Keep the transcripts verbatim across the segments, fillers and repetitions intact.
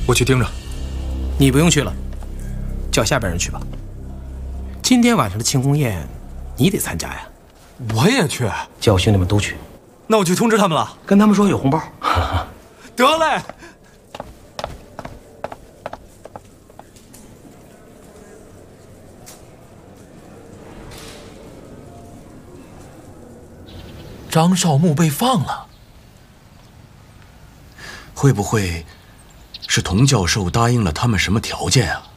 我去盯着。 你不用去了，叫下边人去吧。今天晚上的庆功宴，你得参加呀。 我也去。 叫我兄弟们都去。 那我去通知他们了， 跟他们说有红包。 得嘞。张少木被放了， 会不会是童教授答应了他们什么条件啊？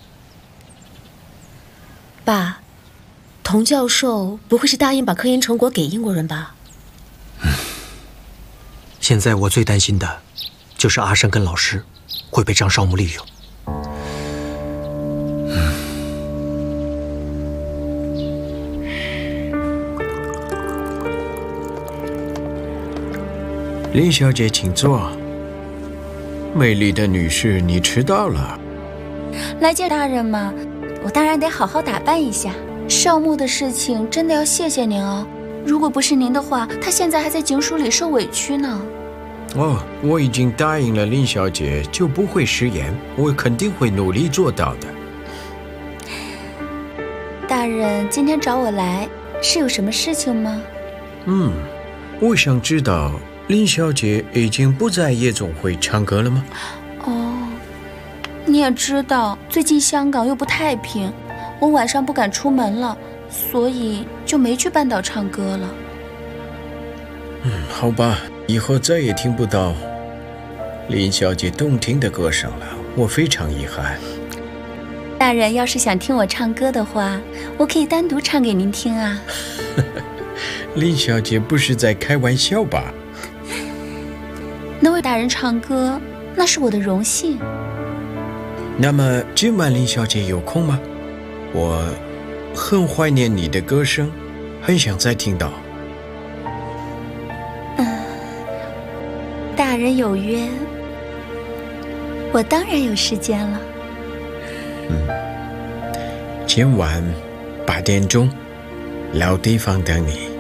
爸，童教授不会是答应把科研成果给英国人吧？ 嗯，现在我最担心的就是阿生跟老师会被张少木利用。 林小姐，请坐。美丽的女士，你迟到了。 来见大人嘛，我当然得好好打扮一下。少木的事情真的要谢谢您哦，如果不是您的话，他现在还在警署里受委屈呢。 哦，我已经答应了林小姐，就不会食言，我肯定会努力做到的。 大人今天找我来，是有什么事情吗？ 嗯，我想知道。林小姐已经不在夜总会唱歌了吗？ 哦，你也知道，最近香港又不太平，我晚上不敢出门了，所以就没去半岛唱歌了。 嗯，好吧，以后再也听不到林小姐动听的歌声了，我非常遗憾。 大人要是想听我唱歌的话，我可以单独唱给您听啊。 林小姐不是在开玩笑吧？ 能为大人唱歌，那是我的荣幸。 那么今晚林小姐有空吗？我很怀念你的歌声，很想再听到。 嗯，大人有约，我当然有时间了。 嗯，今晚八点钟，老地方等你。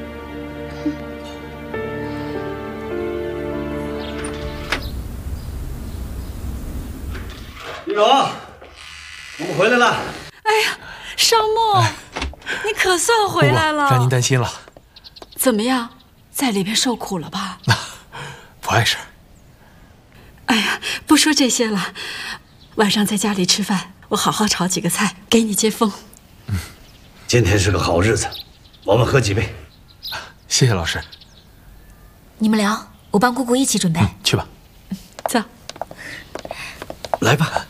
李总，我们回来了。 哎呀，少木，哎、你可算回来了， 让您担心了。 怎么样，在里边受苦了吧？ 不碍事。 哎呀，不说这些了，晚上在家里吃饭，我好好炒几个菜给你接风。 嗯，今天是个好日子，我们喝几杯。 谢谢老师。 你们聊，我帮姑姑一起准备。 嗯、去吧。 走。 来吧。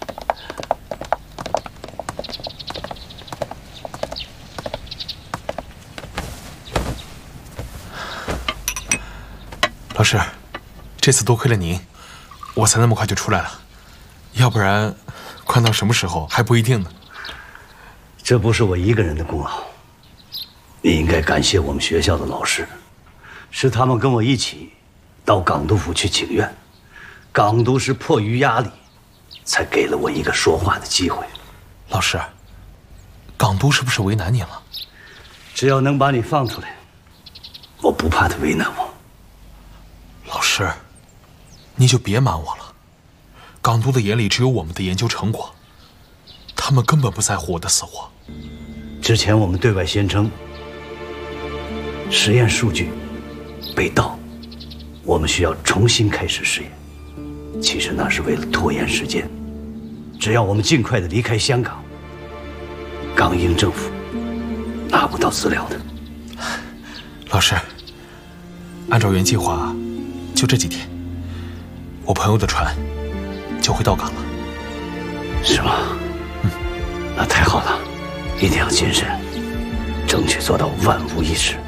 老师，这次多亏了您，我才那么快就出来了，要不然关到什么时候还不一定呢。 这不是我一个人的功劳，你应该感谢我们学校的老师，是他们跟我一起到港督府去请愿，港督是迫于压力，才给了我一个说话的机会。 老师，港督是不是为难您了？ 只要能把你放出来，我不怕他为难我。 老师，你就别瞒我了。港督的眼里只有我们的研究成果，他们根本不在乎我的死活。 之前我们对外宣称实验数据被盗，我们需要重新开始实验。其实那是为了拖延时间。只要我们尽快的离开香港，港英政府拿不到资料的。 老师，按照原计划，就这几天，我朋友的船就会到港了。 是吗？嗯，那太好了，一定要谨慎，争取做到万无一失。